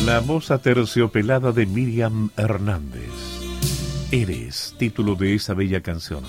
La voz aterciopelada de Miriam Hernández. Eres, título de esa bella canción.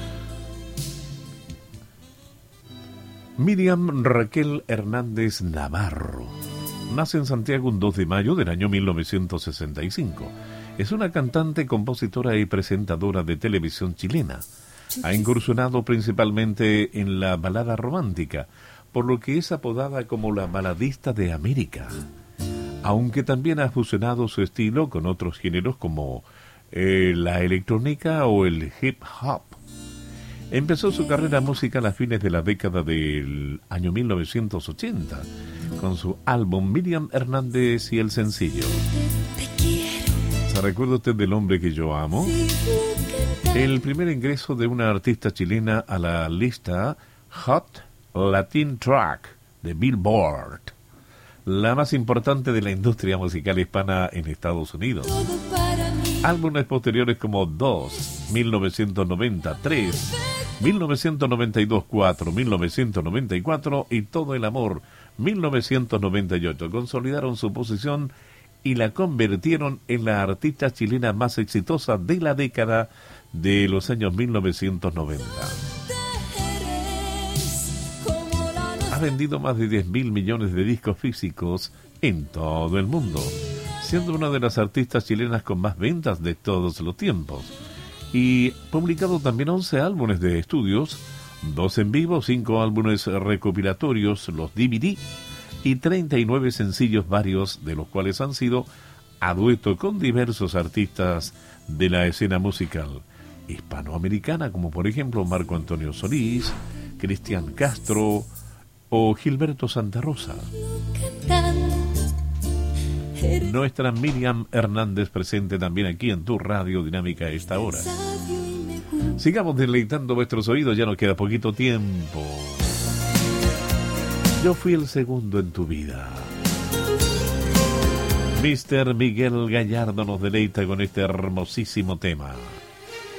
Miriam Raquel Hernández Navarro nace en Santiago un 2 de mayo del año 1965. Es una cantante, compositora y presentadora de televisión chilena. Ha incursionado principalmente en la balada romántica, por lo que es apodada como la baladista de América. Aunque también ha fusionado su estilo con otros géneros como la electrónica o el hip hop. Empezó su carrera musical a fines de la década del año 1980 con su álbum Miriam Hernández y el sencillo ¿Se recuerda usted del hombre que yo amo? El primer ingreso de una artista chilena a la lista Hot Latin Track de Billboard, la más importante de la industria musical hispana en Estados Unidos. Álbumes posteriores como 2, 1993, 1992, 4, 1994 y Todo el Amor, 1998, consolidaron su posición y la convirtieron en la artista chilena más exitosa de la década de los años 1990. Ha vendido más de 10.000 millones de discos físicos en todo el mundo, siendo una de las artistas chilenas con más ventas de todos los tiempos. Y publicado también 11 álbumes de estudios, 2 en vivo, 5 álbumes recopilatorios, los DVD, y 39 sencillos, varios de los cuales han sido a dueto con diversos artistas de la escena musical hispanoamericana, como por ejemplo Marco Antonio Solís, Cristian Castro o Gilberto Santa Rosa. Nuestra Miriam Hernández presente también aquí en tu Radio Dinámica a esta hora. Sigamos deleitando vuestros oídos, ya nos queda poquito tiempo. Yo fui el segundo en tu vida. Mr. Miguel Gallardo nos deleita con este hermosísimo tema.